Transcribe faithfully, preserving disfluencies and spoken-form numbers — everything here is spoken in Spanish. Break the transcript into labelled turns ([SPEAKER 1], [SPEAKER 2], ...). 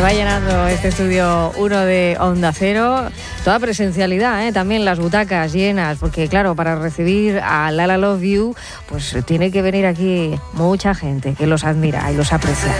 [SPEAKER 1] va llenando este estudio uno de Onda Cero. Toda presencialidad, ¿eh? También las butacas llenas, porque claro, para recibir a Lala Love You, pues tiene que venir aquí mucha gente que los admira y los aprecia.